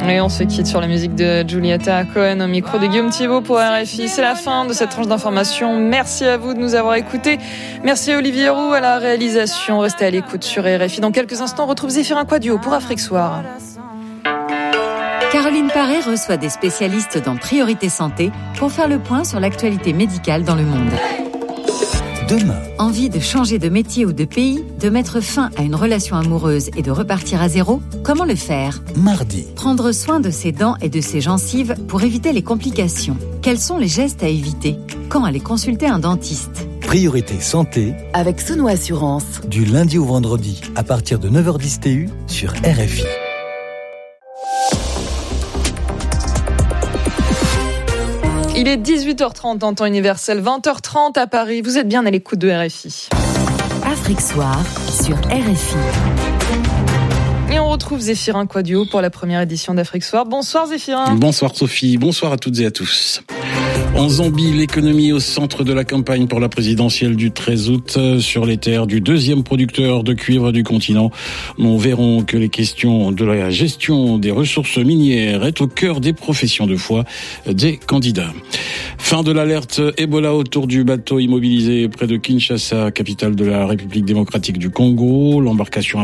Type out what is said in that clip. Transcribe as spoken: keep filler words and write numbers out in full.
Et on se quitte sur la musique de Julieta Cohen au micro de Guillaume Thibault pour R F I. C'est la fin de cette tranche d'information. Merci à vous de nous avoir écoutés. Merci à Olivier Roux à la réalisation. Restez à l'écoute sur R F I. Dans quelques instants, on retrouve Zéphirin Quadio pour Afrique Soir. Caroline Paré reçoit des spécialistes dans Priorité Santé pour faire le point sur l'actualité médicale dans le monde. Demain. Envie de changer de métier ou de pays, de mettre fin à une relation amoureuse et de repartir à zéro? Comment le faire? Mardi. Prendre soin de ses dents et de ses gencives pour éviter les complications. Quels sont les gestes à éviter? Quand aller consulter un dentiste? Priorité Santé. Avec Sono Assurance. Du lundi au vendredi, à partir de neuf heures dix T U sur R F I. Il est dix-huit heures trente en temps universel, vingt heures trente à Paris. Vous êtes bien à l'écoute de R F I. Afrique Soir sur R F I. Et on retrouve Zéphirin Quadio pour la première édition d'Afrique Soir. Bonsoir Zéphirin. Bonsoir Sophie, bonsoir à toutes et à tous. En Zambie, l'économie au centre de la campagne pour la présidentielle du treize août sur les terres du deuxième producteur de cuivre du continent. Nous verrons que les questions de la gestion des ressources minières est au cœur des professions de foi des candidats. Fin de l'alerte Ebola autour du bateau immobilisé près de Kinshasa, capitale de la République démocratique du Congo. L'embarcation